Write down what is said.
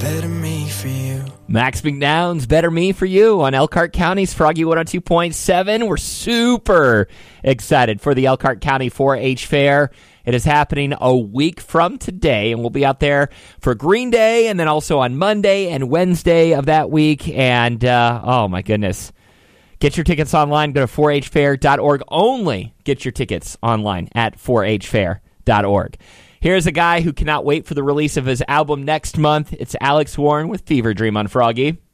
Better me for you. Max McNown's Better Me for You on Elkhart County's Froggy 102.7. We're super excited for the Elkhart County 4-H Fair. It is happening a week from today, and we'll be out there for Green Day and then also on Monday and Wednesday of that week. And, oh, my goodness. Get your tickets online. Go to 4hfair.org. Only get your tickets online at 4hfair.org. Here's a guy who cannot wait for the release of his album next month. It's Alex Warren with Fever Dream on Froggy.